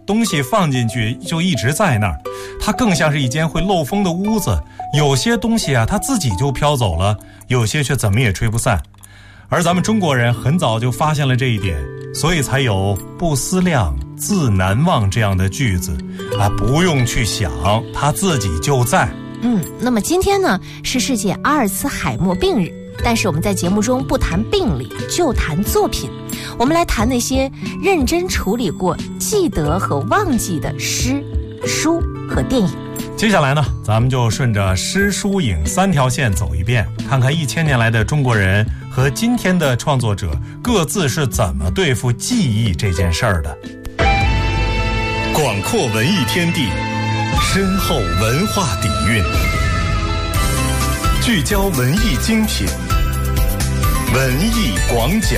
东西放进去就一直在那儿，它更像是一间会漏风的屋子。有些东西啊，它自己就飘走了，有些却怎么也吹不散。而咱们中国人很早就发现了这一点，所以才有不思量，自难忘这样的句子啊，不用去想，它自己就在。 那么今天呢是世界阿尔茨海默病日，但是我们在节目中不谈病理，就谈作品。我们来谈那些认真处理过记得和忘记的诗、书和电影。 接下来呢，咱们就顺着诗、书、影三条线走一遍，看看1000年来的中国人和今天的创作者各自是怎么对付记忆这件事儿的。 广阔文艺天地，深厚文化底蕴，聚焦文艺精品，文艺广角。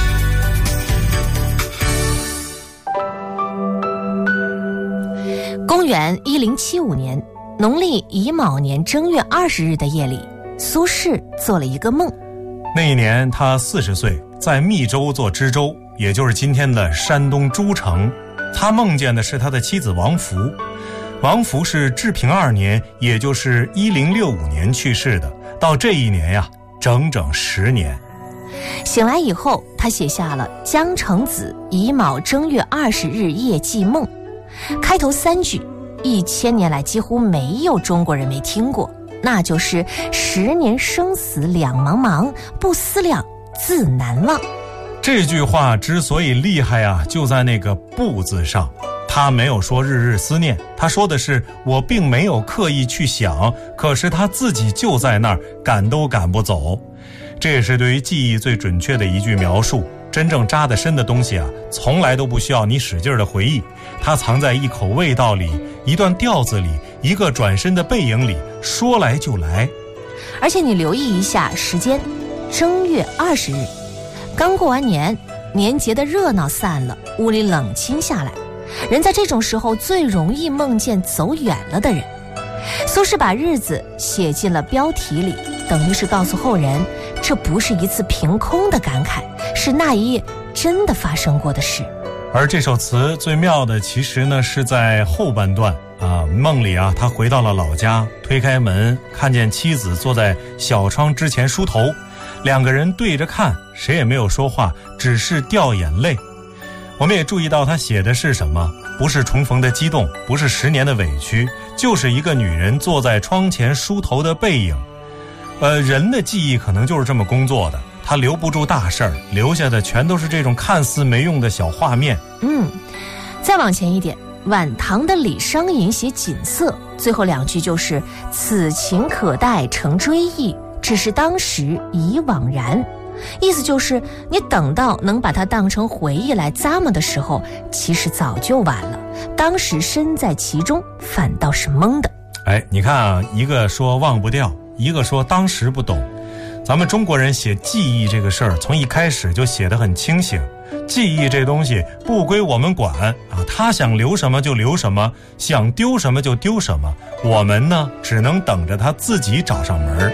公元1075年，农历乙卯年正月20日的夜里，苏轼做了一个梦。 那一年他40岁，在密州做知州，也就是今天的山东诸城。他梦见的是他的妻子王弗。王弗是治平2年，也就是1065年去世的，到这一年呀，整整10年。 醒来以后，他写下了《江城子·乙卯正月20日夜记梦》，开头3句1000年来几乎没有中国人没听过，那就是10年生死两茫茫，不思量，自难忘。 这句话之所以厉害啊，就在那个不字上。他没有说日日思念，他说的是我并没有刻意去想，可是他自己就在那儿，赶都赶不走。这也是对于记忆最准确的一句描述。真正扎得深的东西啊，从来都不需要你使劲的回忆，它藏在一口味道里，一段调子里，一个转身的背影里，说来就来。 而且你留意一下时间，正月20日，刚过完年，年节的热闹散了，屋里冷清下来，人在这种时候最容易梦见走远了的人。苏轼把日子写进了标题里，等于是告诉后人，这不是一次凭空的感慨，是那一夜真的发生过的事。 而这首词最妙的其实呢是在后半段啊，梦里啊，他回到了老家，推开门，看见妻子坐在小窗之前梳头，两个人对着看，谁也没有说话，只是掉眼泪。我们也注意到他写的是什么，不是重逢的激动，不是10年的委屈，就是一个女人坐在窗前梳头的背影。人的记忆可能就是这么工作的，他留不住大事儿，留下的全都是这种看似没用的小画面。 再往前一点，晚唐的李商隐写锦瑟，最后2句就是此情可待成追忆，只是当时已惘然。意思就是你等到能把它当成回忆来咂摸的时候，其实早就晚了，当时身在其中反倒是懵的。 你看啊，一个说忘不掉，一个说当时不懂。咱们中国人写记忆这个事儿，从一开始就写得很清醒。记忆这东西不归我们管啊，他想留什么就留什么，想丢什么就丢什么，我们呢只能等着他自己找上门。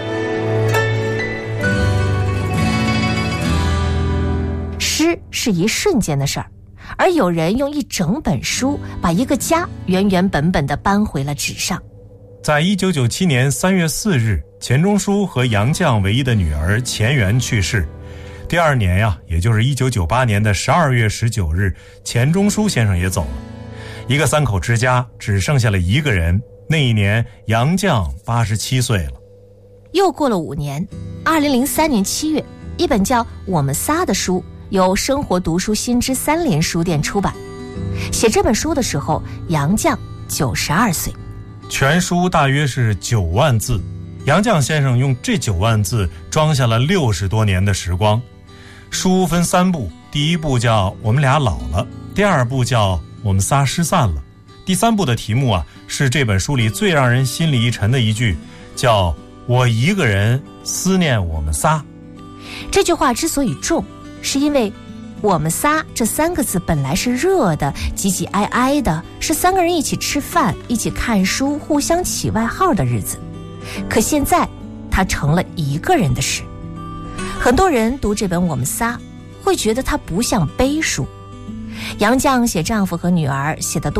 诗是一瞬间的事儿，而有人用一整本书把一个家原原本本地搬回了纸上。 在1997年3月4日，钱钟书和杨绛唯一的女儿钱媛去世。第2年呀，也就是1998年的12月19日，钱钟书先生也走了。一个3口之家只剩下了一个人，那一年杨绛87岁了。 又过了5年，2003年7月，一本叫《我们仨》的书由生活读书新知3联书店出版。写这本书的时候，杨绛92岁。 全书大约是9万字，杨绛先生用这9万字装下了60多年的时光。书分3部，第1部叫《我们俩老了》，第2部叫《我们仨失散了》，第3部的题目啊，是这本书里最让人心里一沉的一句，叫我一个人思念我们仨。 这句话之所以重，是因为我们仨这3个字本来是热的，挤挤挨挨的，是3个人一起吃饭，一起看书，互相起外号的日子。可现在它成了一个人的事。很多人读这本《我们仨》会觉得它不像悲书。杨绛写丈夫和女儿写的多